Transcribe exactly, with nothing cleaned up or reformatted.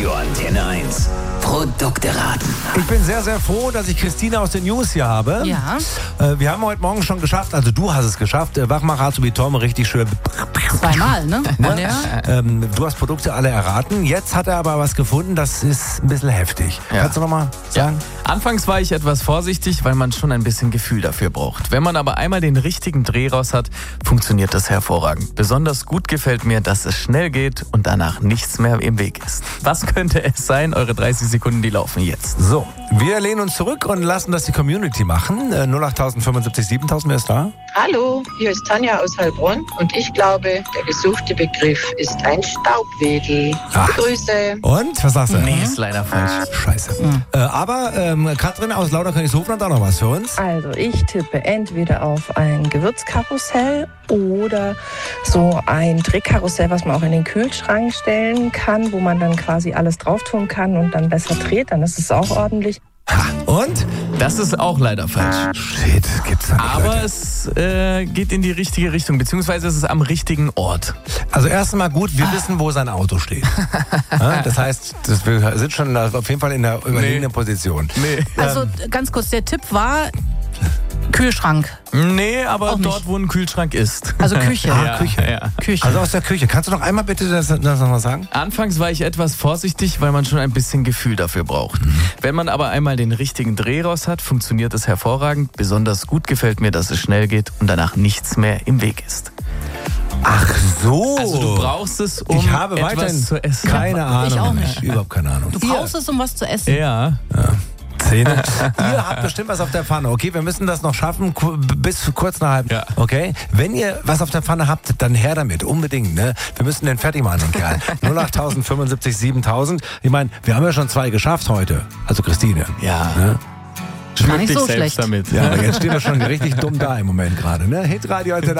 Radio Antenne eins. Produkte raten. Ich bin sehr, sehr froh, dass ich Christina aus den News hier habe. Ja. Äh, wir haben heute Morgen schon geschafft, also du hast es geschafft, äh, Wachmacher Tom richtig schön. Zweimal, ne? Ja. Ähm, du hast Produkte alle erraten. Jetzt hat er aber was gefunden, das ist ein bisschen heftig. Ja. Kannst du nochmal sagen? Ja. Anfangs war ich etwas vorsichtig, weil man schon ein bisschen Gefühl dafür braucht. Wenn man aber einmal den richtigen Dreh raus hat, funktioniert das hervorragend. Besonders gut gefällt mir, dass es schnell geht und danach nichts mehr im Weg ist. Was könnte es sein? Eure dreißig Sekunden, die laufen jetzt. So, wir lehnen uns zurück und lassen das die Community machen. Äh, null acht fünfundsiebzig siebentausend, wer ist da? Hallo, hier ist Tanja aus Heilbronn und ich glaube, der gesuchte Begriff ist ein Staubwedel. Ah. Grüße. Und? Was sagst du? Nee, ist leider falsch. Scheiße. Mhm. Äh, aber ähm, Katrin aus Lauterkönigshofen hat auch noch was für uns. Also ich tippe entweder auf ein Gewürzkarussell oder so ein Drehkarussell, was man auch in den Kühlschrank stellen kann, wo man dann quasi alles drauf tun kann und dann besser dreht, dann ist es auch ordentlich. Ha, und? Das ist auch leider falsch. Shit, gibt's da nicht, Aber Leute. es äh, geht in die richtige Richtung, beziehungsweise es ist am richtigen Ort. Also erst einmal gut, wir wissen, wo sein Auto steht. Ja, das heißt, das, wir sind schon auf jeden Fall in der überlegenen Nee. Position. Nee. Also ganz kurz, der Tipp war Kühlschrank. Nee, aber Auch nicht. dort, wo ein Kühlschrank ist. Also Küche. Ah, Ja, Küche. ja. Küche. Also aus der Küche. Kannst du noch einmal bitte das, das nochmal sagen? Anfangs war ich etwas vorsichtig, weil man schon ein bisschen Gefühl dafür braucht. Mhm. Wenn man aber einmal den richtigen Dreh raus hat, funktioniert es hervorragend. Besonders gut gefällt mir, dass es schnell geht und danach nichts mehr im Weg ist. Ach so. Also du brauchst es, um ich habe etwas weiterhin zu essen. keine Ahnung. ich auch nicht. Überhaupt keine Ahnung. Du brauchst es, um was zu essen. Ja. Zähne. Ihr habt bestimmt was auf der Pfanne, okay? Wir müssen das noch schaffen, ku- bis kurz nach halb. Ja. Okay? Wenn ihr was auf der Pfanne habt, dann her damit, unbedingt, ne? Wir müssen den fertig machen, den Kerl. null acht fünfundsiebzig siebentausend. Ich meine, wir haben ja schon zwei geschafft heute. Also Christine. Ja. Ne? Gar nicht Dich so selbst schlecht. damit. Ja, aber jetzt stehen wir schon richtig dumm da im Moment gerade, ne? Hitradio heute